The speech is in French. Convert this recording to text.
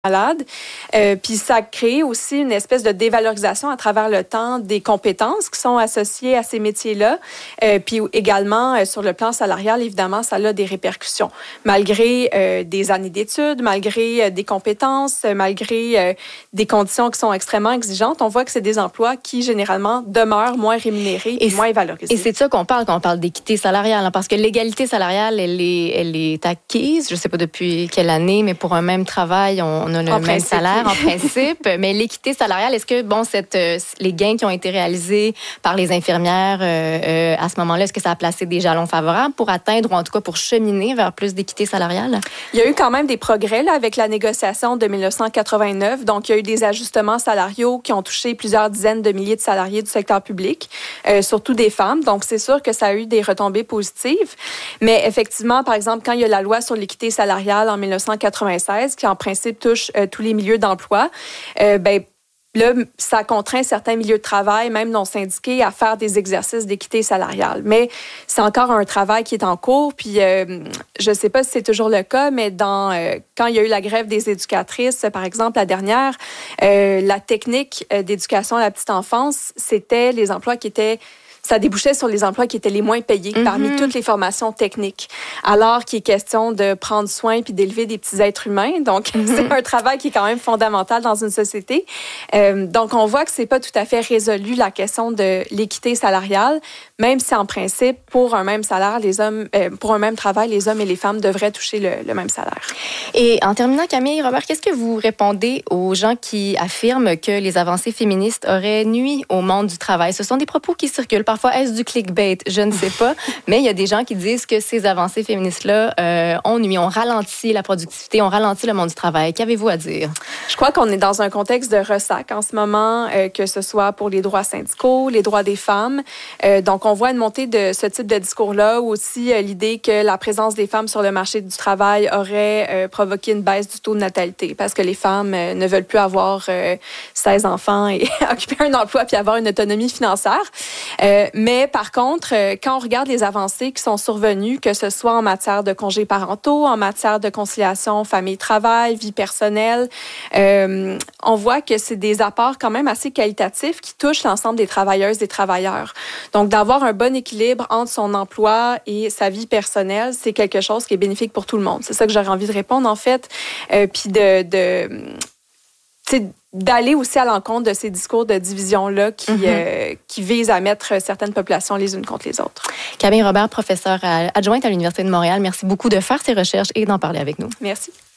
malade. Puis ça crée aussi une espèce de dévalorisation à travers le temps des compétences qui sont associées à ces métiers-là. Puis également, sur le plan salarial, évidemment, ça a des répercussions. Malgré des années d'études, malgré des compétences, malgré des conditions qui sont extrêmement exigeantes, on voit que c'est des emplois qui, généralement, demeurent moins rémunérés et moins valorisés. Et c'est de ça qu'on parle quand on parle d'équité salariale, hein, parce que l'égalité salariale, elle est acquise, je ne sais pas depuis quelle année, mais pour un même travail, on a le même salaire en principe. Mais l'équité salariale, est-ce que les gains qui ont été réalisés par les infirmières à ce moment-là, est-ce que ça a placé des jalons favorables pour atteindre ou en tout cas pour cheminer vers plus d'équité salariale? Il y a eu quand même des progrès là, avec la négociation de 1989. Donc, il y a eu des ajustements salariaux qui ont touché plusieurs dizaines de milliers de salariés du secteur public, surtout des femmes. Donc, c'est sûr que ça a eu des retombées positives. Mais effectivement, par exemple, quand il y a la loi sur l'équité salariale en 1996, qui en principe touche tous les milieux d'emploi, là, ça contraint certains milieux de travail, même non syndiqués, à faire des exercices d'équité salariale. Mais c'est encore un travail qui est en cours. Puis, je ne sais pas si c'est toujours le cas, mais quand il y a eu la grève des éducatrices, par exemple, la dernière, la technique d'éducation à la petite enfance, c'était les emplois ça débouchait sur les emplois qui étaient les moins payés parmi toutes les formations techniques. Alors qu'il est question de prendre soin puis d'élever des petits êtres humains. Donc, c'est un travail qui est quand même fondamental dans une société. Donc, on voit que c'est pas tout à fait résolu la question de l'équité salariale, même si en principe, pour un même salaire, pour un même travail, les hommes et les femmes devraient toucher le même salaire. Et en terminant, Camille, Robert, qu'est-ce que vous répondez aux gens qui affirment que les avancées féministes auraient nui au monde du travail? Ce sont des propos qui circulent. Parfois, est-ce du clickbait? Je ne sais pas. Mais il y a des gens qui disent que ces avancées féministes-là ont ralenti la productivité, ont ralenti le monde du travail. Qu'avez-vous à dire? Je crois qu'on est dans un contexte de ressac en ce moment, que ce soit pour les droits syndicaux, les droits des femmes. Donc, on voit une montée de ce type de discours-là, ou aussi l'idée que la présence des femmes sur le marché du travail aurait provoqué une baisse du taux de natalité, parce que les femmes ne veulent plus avoir 16 enfants et occuper un emploi puis avoir une autonomie financière. Mais par contre, quand on regarde les avancées qui sont survenues, que ce soit en matière de congés parentaux, en matière de conciliation famille-travail, vie personnelle, on voit que c'est des apports quand même assez qualitatifs qui touchent l'ensemble des travailleuses et travailleurs. Donc, d'avoir un bon équilibre entre son emploi et sa vie personnelle, c'est quelque chose qui est bénéfique pour tout le monde. C'est ça que j'aurais envie de répondre, en fait. Puis d'aller aussi à l'encontre de ces discours de division-là qui visent à mettre certaines populations les unes contre les autres. Camille Robert, professeure adjointe à l'Université de Montréal, merci beaucoup de faire ces recherches et d'en parler avec nous. Merci.